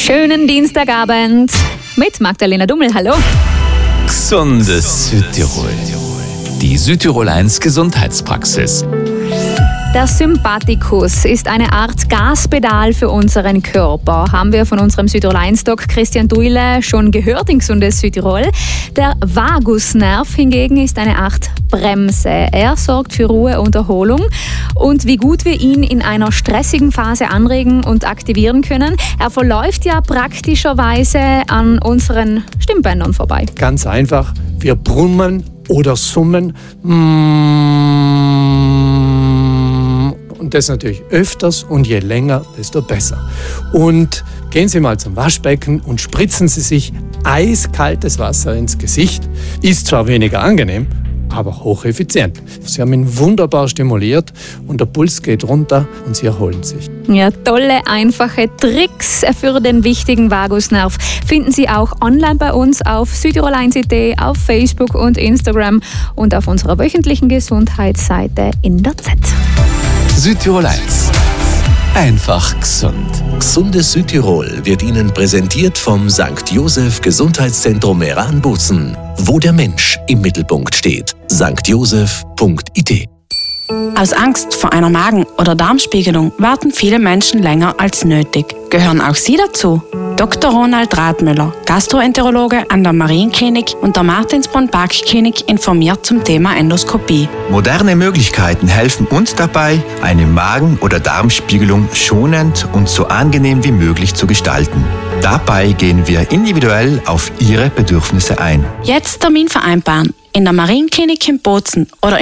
Schönen Dienstagabend mit Magdalena Dummel. Hallo. Gesundes Südtirol. Die Südtirol 1 Gesundheitspraxis. Der Sympathikus ist eine Art Gaspedal für unseren Körper. Haben wir von unserem Südtirol 1-Doc Christian Duile schon gehört in Gesundes Südtirol. Der Vagusnerv hingegen ist eine Art Bremse. Er sorgt für Ruhe und Erholung. Und wie gut wir ihn in einer stressigen Phase anregen und aktivieren können, er verläuft ja praktischerweise an unseren Stimmbändern vorbei. Ganz einfach, wir brummen oder summen. Und das natürlich öfters und je länger, desto besser. Und gehen Sie mal zum Waschbecken und spritzen Sie sich eiskaltes Wasser ins Gesicht. Ist zwar weniger angenehm, aber hocheffizient. Sie haben ihn wunderbar stimuliert und der Puls geht runter und Sie erholen sich. Ja, tolle, einfache Tricks für den wichtigen Vagusnerv finden Sie auch online bei uns auf südtirol1.at, auf Facebook und Instagram und auf unserer wöchentlichen Gesundheitsseite in der Z. Südtirol 1. Einfach gesund. Gesundes Südtirol wird Ihnen präsentiert vom St. Joseph Gesundheitszentrum Meran-Bozen, wo der Mensch im Mittelpunkt steht. stjoseph.it. Aus Angst vor einer Magen- oder Darmspiegelung warten viele Menschen länger als nötig. Gehören auch Sie dazu? Dr. Ronald Rathmüller, Gastroenterologe an der Marienklinik und der Martinsbrunn-Parkklinik, informiert zum Thema Endoskopie. Moderne Möglichkeiten helfen uns dabei, eine Magen- oder Darmspiegelung schonend und so angenehm wie möglich zu gestalten. Dabei gehen wir individuell auf Ihre Bedürfnisse ein. Jetzt Termin vereinbaren in der Marienklinik in Bozen oder